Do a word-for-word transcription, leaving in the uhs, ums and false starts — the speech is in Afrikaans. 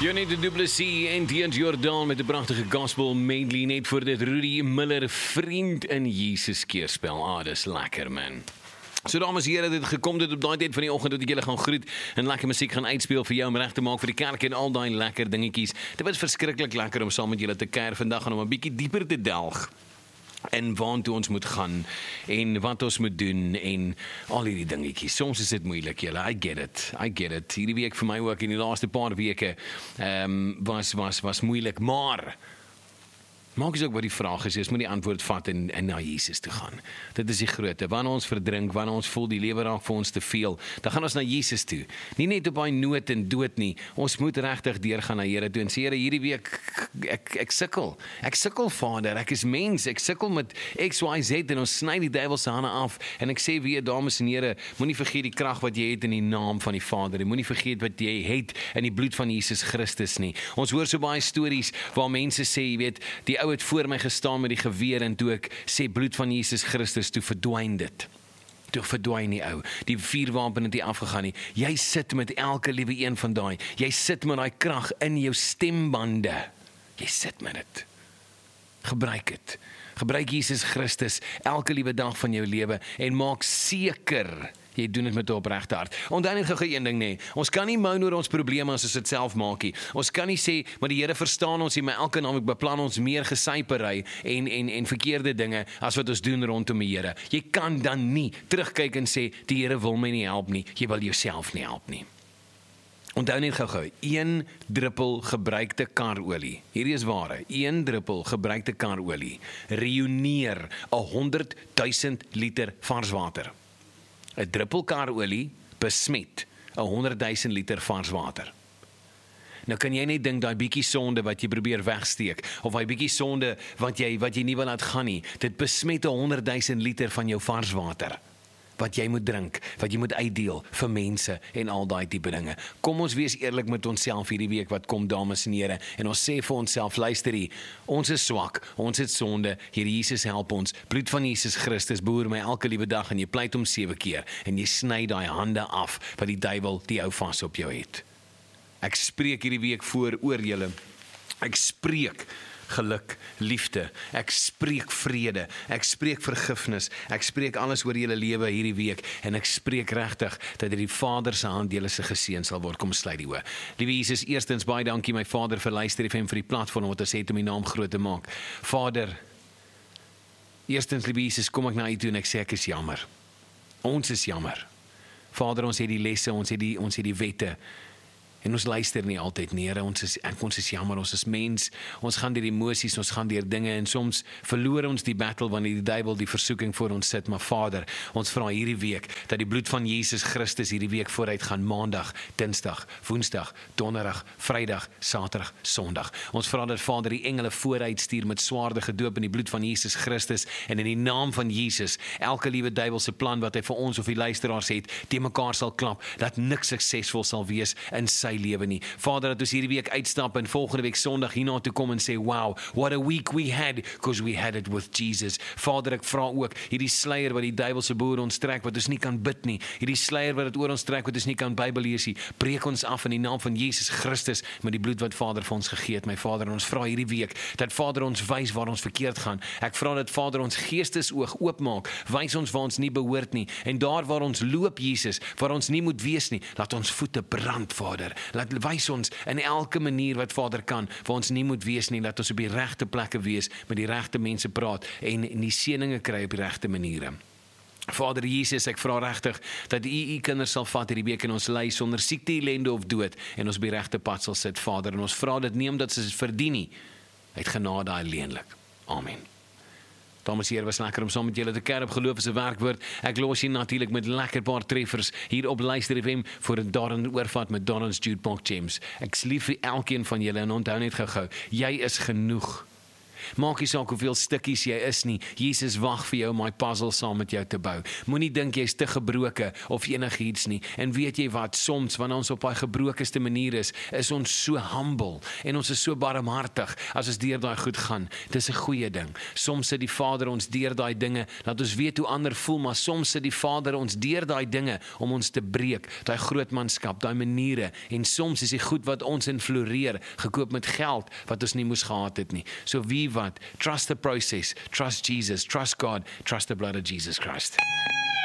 Jonny Du Plessis en Tian Jordan met 'n pragtige gospel medley net voor dit Rudy Miller, vriend in Jesus keerspel. Ah, dis lekker man. So dames en here, dit gekom dit op daai tyd van die oggend dat ek julle gaan groet en lekker musiek gaan uitspeel vir jou om reg te maak vir die kerk en al daai lekker dingetjies. Dit was verskriklik lekker om saam met julle te kuier vandag en om 'n bietjie dieper te delg en waartoe ons moet gaan en wat ons moet doen en al hierdie dingetjies. Soms is dit moeilik, julle. I get it. I get it. Hierdie week vir my ook in die laaste paar weke ehm um, was was was moeilik, maar maak is ook wat die vraag is, jy moet die antwoord vat en, en na Jesus toe gaan. Dit is die grootte. Wanneer ons verdrink, wanneer ons voel die lewe raak vir ons te veel, dan gaan ons na Jesus toe. Nie net op daai nood en dood nie. Ons moet regtig deurgaan na Here toe en sê, Here, hierdie week ek ek sukkel. Ek sukkel, Vader. Ek is mens. Ek sukkel met X Y Z en ons sny die duiwel se hande af. En ek sê weer, dames en here, moenie vergeet die krag wat jy het in die naam van die Vader. Moenie vergeet wat jy het in die bloed van Jesus Christus nie. Ons hoor so baie stories waar mense sê, jy weet, die ou het voor my gestaan met die geweer en toe ek sê bloed van Jesus Christus, toe verdwyn dit. Toe verdwyn die ou. Die vuurwapen het nie afgegaan nie. Jy sit met elke liewe een van daai. Jy sit met daai krag in jou stembande. Jy sit met dit. Gebruik dit. Gebruik Jesus Christus elke liewe dag van jou lewe en maak seker jy doen dit met 'n opregte hart. Onthou net gou een ding nê. Ons kan nie moan oor ons probleme as ons dit self maak nie. Ons kan nie sê, maar die Here verstaan ons nie, maar elke naweek beplan ons meer gesypery en en en verkeerde dinge as wat ons doen rondom die Here. Jy kan dan nie terugkyk en sê die Here wil my nie help nie. Jy wil jouself nie help nie. Onthou net gou-gou, een druppel gebruikte karolie. Hierdie is ware. Een druppel gebruikte karolie reuneer honderd duisend liter vars water. 'n druppel karolie besmet honderd duisend liter vars water. Nou kan jy net dink daai bietjie sonde wat jy probeer wegsteek of daai bietjie sonde wat jy wat jy nie wil laat gaan nie. Dit besmet honderd duisend liter van jou vars water wat jy moet drink, wat jy moet uitdeel vir mense en al daai tipe dinge. Kom ons wees eerlik met onsself hierdie week wat kom, dames en here, en ons sê vir onsself, luister hier, ons is swak, ons het sonde, Here Jesus help ons, bloed van Jesus Christus behoor my elke liewe dag en jy pleit hom sewe keer en jy sny daai hande af wat die duiwel die ou vas op jou het. Ek spreek hierdie week voor oor julle. Ek spreek geluk, liefde, ek spreek vrede, ek spreek vergifnis, ek spreek alles oor julle lewe hierdie week, en ek spreek regtig, dat die Vader se hand julle se geseën sal word. Kom sluit die oë. Liewe Jesus, eerstens baie dankie my Vader vir Luister F M vir die platform wat ons het om die naam groot te maak. Vader, eerstens liewe Jesus, kom ek na u toe en ek sê ek is jammer. Ons is jammer. Vader, ons het die lesse, ons het die, ons het die wette, en ons luister nie altyd nie, Here, ons is, ons is jammer, ons is mens, ons gaan deur emosies, ons gaan deur dinge, en soms verloor ons die battle, wanneer die duiwel die versoeking voor ons sit, maar Vader, ons vra hierdie week, dat die bloed van Jesus Christus hierdie week vooruit gaan, maandag, dinsdag, woensdag, donderdag, vrydag, saterdag, sondag. Ons vra dat Vader die engele vooruit stuur met swaarde gedoop in die bloed van Jesus Christus, en in die naam van Jesus, elke liewe duiwelse plan wat hy vir ons of die luisteraars het, te mekaar sal klap, dat niks suksesvol sal wees in sy lewe nie. Vader, dat ons hierdie week uitstap en volgende week Sondag hierna toe kom en sê, wow, what a week we had, because we had it with Jesus. Vader, ek vra ook, hierdie sluier wat die duiwelse boer ons trek, wat ons nie kan bid nie, hierdie sluier wat het oor ons trek, wat ons nie kan Bybel lees nie, breek ons af in die naam van Jesus Christus, met die bloed wat Vader vir ons gegee het, my Vader, en ons vra hierdie week, dat Vader ons wys waar ons verkeerd gaan. Ek vra dat Vader ons geestesoog oopmaak, wys ons waar ons nie behoort nie, en daar waar ons loop, Jesus, waar ons nie moet wees nie, laat ons voete brand, Vader. Laat wys ons in elke manier wat Vader kan, waar ons nie moet wees nie, laat ons op die regte plekke wees, met die regte mense praat, en die seëninge kry op die regte maniere. Vader Jesus, ek vra regtig, dat u u kinders sal vat hierdie week in ons lei, sonder siekte, ellende of dood, en ons op die regte pad sal sit, Vader, en ons vra dit nie omdat sy verdien nie, uit genade alleenlik. Amen. Dames en here, was lekker om saam met julle te kuier op Geloof is 'n werkwoord. Ek los hier natuurlik met lekker paar treffers hier op Luister F M voor 'n Darren oorvat met Darren's Jukebox Gems. Ek lief vir elkeen van julle en onthou net gou-gou, jy is genoeg. Maak nie saak hoeveel stukkies jy is nie. Jesus wag vir jou om my puzzle saam met jou te bou. Moenie dink jy's te gebroke of enigiets nie. En weet jy wat, soms wanneer ons op daai gebrokenste manier is, is ons so humble en ons is so barmhartig as ons deur daai goed gaan. Dis 'n goeie ding. Soms sit die Vader ons deur daai dinge, laat ons weet hoe ander voel, maar soms sit die Vader ons deur daai dinge om ons te breek, daai grootmanskap, daai maniere, en soms is die goed wat ons in floreer, gekoop met geld, wat ons nie moes gehad het nie. So wie wat, trust the process, trust Jesus, trust God, trust the blood of Jesus Christ.